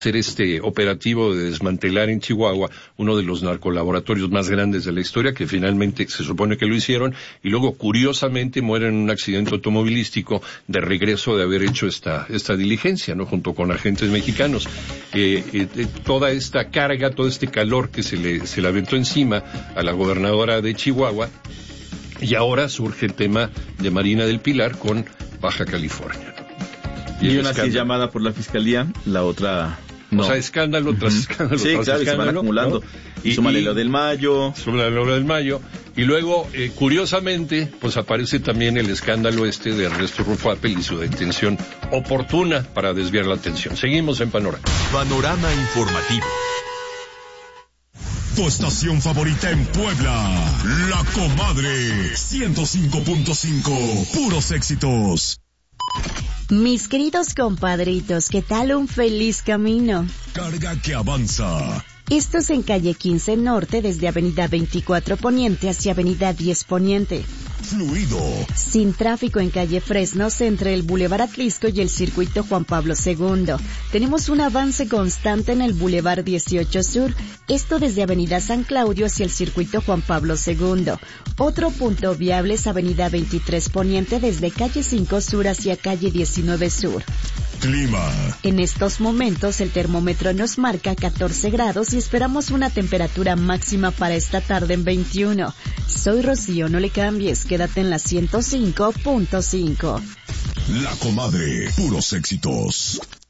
hacer este operativo de desmantelar en Chihuahua uno de los narcolaboratorios más grandes de la historia, que finalmente se supone que lo hicieron, y luego curiosamente mueren en un accidente automovilístico de regreso de haber hecho esta diligencia, ¿no? Junto con agentes mexicanos. Toda esta carga, todo este calor que se le aventó encima a la gobernadora de Chihuahua, y ahora surge el tema de Marina del Pilar con Baja California. Y una sí llamada por la fiscalía, la otra no. O sea, escándalo tras escándalo. Sí, tras claro, escándalo, se van acumulando. ¿no? Y súmale lo del mayo. Súmale lo del mayo. Y luego, curiosamente, pues aparece también el escándalo de Ernesto Rufo Appel y su detención oportuna para desviar la atención. Seguimos en Panorama. Panorama Informativo. Tu estación favorita en Puebla, La Comadre, 105.5, puros éxitos. Mis queridos compadritos, ¿qué tal? Un feliz camino. Carga que avanza. Esto es en calle 15 Norte, desde avenida 24 Poniente hacia avenida 10 Poniente. Fluido. Sin tráfico en calle Fresnos entre el Boulevard Atlisco y el circuito Juan Pablo II. Tenemos un avance constante en el Boulevard 18 Sur, esto desde avenida San Claudio hacia el circuito Juan Pablo II. Otro punto viable es avenida 23 Poniente desde calle 5 Sur hacia calle 19 Sur. Clima. En estos momentos el termómetro nos marca 14 grados y esperamos una temperatura máxima para esta tarde en 21. Soy Rocío, no le cambies, quédate en la 105.5. La Comadre, puros éxitos.